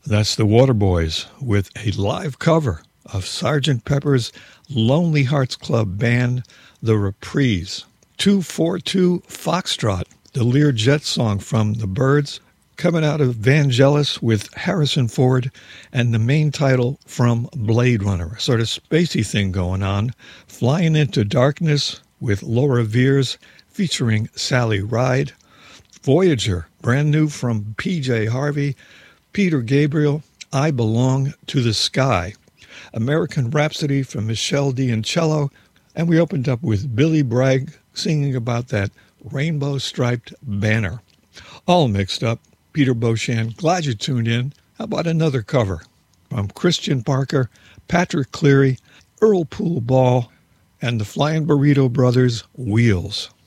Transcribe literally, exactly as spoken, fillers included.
That's the Waterboys with a live cover of Sergeant Pepper's Lonely Hearts Club Band, The Reprise. two four two Foxtrot, the Learjet song from The Byrds, coming out of Vangelis with Harrison Ford, and the main title from Blade Runner, a sort of spacey thing going on. Flying Into Darkness with Laura Veers featuring Sally Ride. Voyager, brand new from P J Harvey. Peter Gabriel, I Belong to the Sky. American Rhapsody from Michelle D'Ancello. And we opened up with Billy Bragg singing about that rainbow-striped banner. All mixed up. Peter Beauchamp, glad you tuned in. How about another cover from Christian Parker, Patrick Cleary, Earl Poole Ball, and the Flying Burrito Brothers, Wheels.